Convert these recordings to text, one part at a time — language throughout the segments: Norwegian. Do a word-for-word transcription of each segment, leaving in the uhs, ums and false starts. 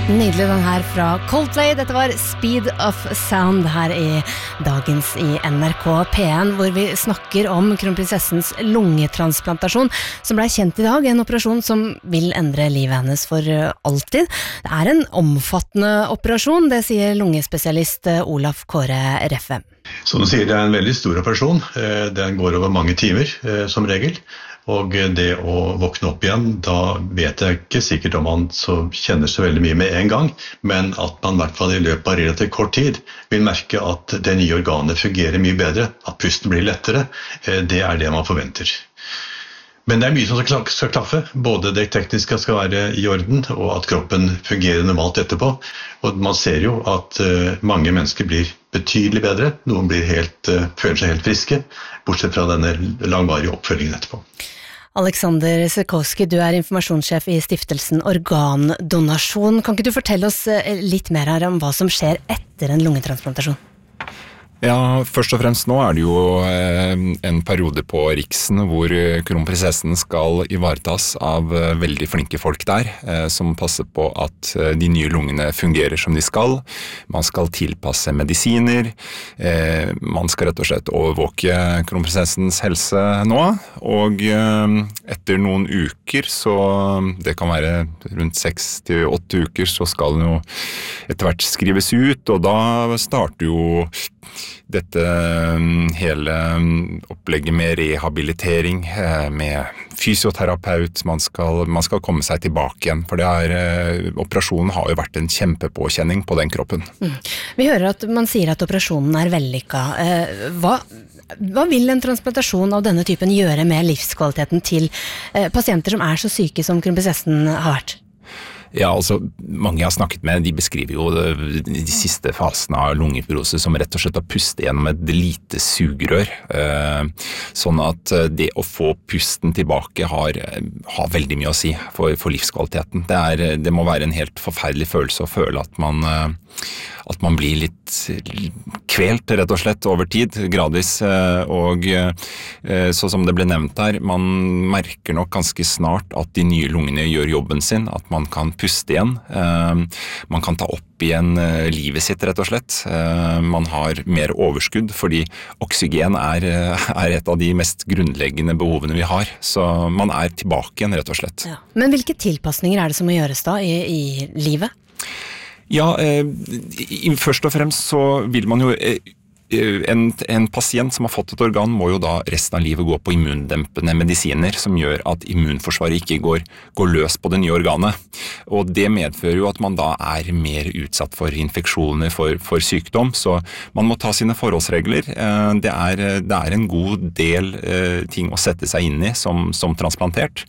Nydelig den her fra Coldplay. Dette var Speed of Sound her i dagens i N R K P en, hvor vi snakker om kronprinsessens lungetransplantasjon, som ble kjent i dag, en operasjon som vil endre livet hennes for alltid. Det er en omfattende operasjon, det sier lungespesialist Olaf Kåre Reffe. Som du sier, det er en veldig stor operasjon. Den går over mange timer, som regel. Og det å våkne opp igjen, da vet jeg ikke sikkert om man så kjenner så veldig mye med en gang, men at man i hvert fall i løpet av relativt kort tid vil merke at det nye organet fungerer mye bedre, at pusten blir lettere, det er det man forventer. Men det er mye som skal klaffe, både det tekniske skal være i orden, og at kroppen fungerer normalt etterpå. Og man ser jo at mange mennesker blir betydelig bedre, noen blir helt, føler seg helt friske, bortsett fra denne langvarige oppfølgingen etterpå. Alexander Sekowski, du er informasjonssjef i stiftelsen Organdonasjon. Kan ikke du fortelle oss litt mer her om hva som skjer etter en lungetransplantasjon? Ja, først og fremst nå er det jo en periode på Riksen hvor kronprinsessen skal ivaretas av veldig flinke folk der, som passer på at de nye lungene fungerer som de skal. Man skal tilpasse medisiner, man skal rett og slett overvåke kronprinsessens helse nå, og etter noen uker, så det kan være rundt seks til åtte uker, så skal den jo etter hvert skrives ut, og da starter jo dette hele opplegget med rehabilitering, med fysioterapeut, man skal, man skal komme seg tilbake igjen, for det er, operasjonen har jo vært en kjempepåkjenning på den kroppen. Mm. Vi hører at man sier at operasjonen er vellykket. Hva, hva vil en transplantasjon av denne typen gjøre med livskvaliteten til pasienter som er så syke som kronprinsessen har vært? Ja, altså, mange jeg har snakket med, de beskriver jo de, de siste fasene av lungefibrose som rett og slett å puste gjennom et lite sugerør. Eh, sånn at det å få pusten tilbake har, har veldig mye å si for, for livskvaliteten. Det, er, det må være en helt forferdelig følelse å føle at man, at man blir litt kvelt, rett og slett, over tid, gradvis. Og så som det ble nevnt her, man merker nok ganske snart at de nye lungene gjør jobben sin, at man kan puste igjen. Man kan ta opp igjen livet sitt, rett og slett. Man har mer overskudd, fordi oksygen er, er et av de mest grunnleggende behovene vi har. Så man er tilbake igjen, rett og slett. Ja. Men hvilke tilpasninger er det som må gjøres da i, i livet? Ja, eh, først og fremst så vil man jo... Eh, En, en pasient som har fått et organ må jo da resten av livet gå på immundempende medisiner som gjør at immunforsvaret ikke går, går løs på det nye organet. Og det medfører jo at man da er mer utsatt for infeksjoner, for, for sykdom, så man må ta sine forholdsregler. Det er, det er en god del ting å sette seg inn i som, som transplantert.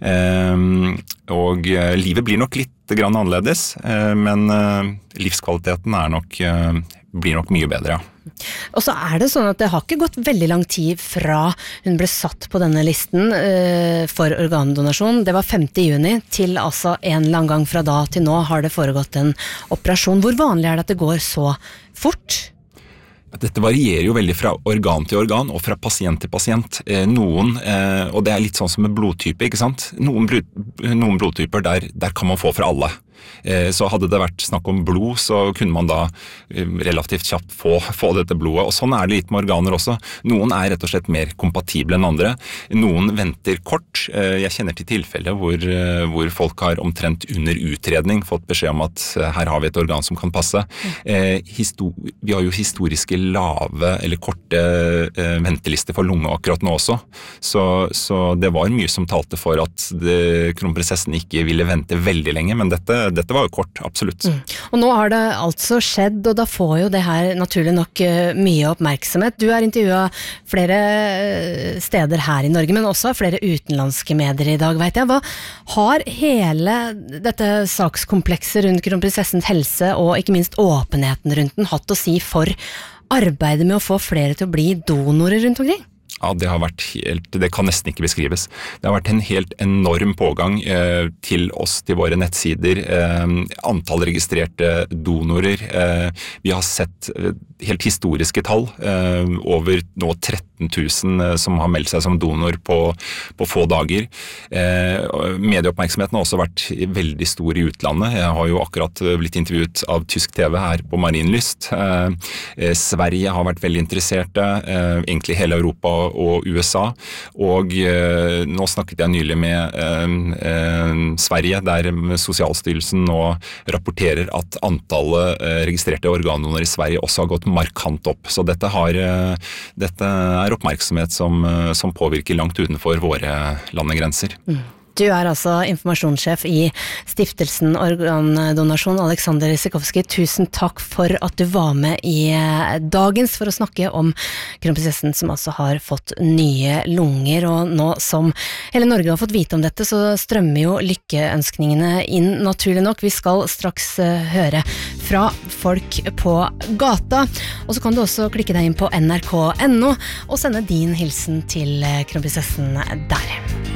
Og livet blir nok litt grann annerledes, men livskvaliteten er nok, blir nok mye bedre, ja. Og så er det sånn at det har ikke gått veldig lang tid fra hun ble satt på denne listen uh, for organdonasjon. Det var femte juni til altså en eller annen gang fra da til nå har det foregått en operasjon. Hvor vanlig er det at det går så fort? Dette varierer jo veldig fra organ til organ og fra pasient til pasient. Noen, og det er litt sånn som med blodtype, ikke sant? Noen, noen blodtyper der, der kan man få fra alle. Så hadde det vært snakk om blod, så kunne man da relativt kjapt få, få dette blodet. Og sånn er det litt med organer også. Noen er rett og slett mer kompatible enn andre. Noen venter kort. Jeg kjenner til tilfeller hvor, hvor folk har omtrent under utredning fått beskjed om at her har vi et organ som kan passe. Histo- vi har jo historiske lave eller korte ventelister for lunge akkurat nå også. Så, så det var mye som talte for at det, kronprinsessen ikke ville vente veldig lenge, men dette Dette var jo kort, absolutt. Mm. Og nå har det altså skjedd, og da får jo det her naturlig nok mye oppmerksomhet. Du har intervjuet flere steder her i Norge, men også flere utenlandske medier i dag, vet jeg. Hva har hele dette sakskomplekset rundt kronprinsessens helse, og ikke minst åpenheten rundt den, hatt å si for arbeidet med å få flere til å bli donorer rundt omkring? Ja, det har vært helt, det kan nesten ikke beskrives. Det har vært en helt enorm pågang eh, til oss, til våre nettsider, eh, antall registrerte donorer. Eh, vi har sett eh, helt historiske tall, eh, over nå tretten femten tusen som har meldt seg som donor på, på få dager. Medieoppmerksomheten har også vært veldig stor i utlandet. Jeg har jo akkurat blitt intervjuet av tysk T V her på Marienlyst. Sverige har vært veldig interesserte, egentlig hele Europa og U S A. Og nå snakket jeg nylig med Sverige, der Sosialstyrelsen nå rapporterer at antallet registrerte organdonorer i Sverige også har gått markant opp. Så dette, har, dette er oppmerksomhet som, som påvirker langt utenfor våre landegrenser. Mm. Du er altså informasjonssjef i Stiftelsen Organdonasjon, Alexander Sikorski. Tusen takk for at du var med i dagens for å snakke om kronprinsessen som altså har fått nye lunger. Og nå som hele Norge har fått vite om dette, så strømmer jo lykkeønskningene inn naturlig nok. Vi skal straks høre fra folk på gata. Og så kan du også klikke deg inn på N R K punktum N O og sende din hilsen til kronprinsessen der.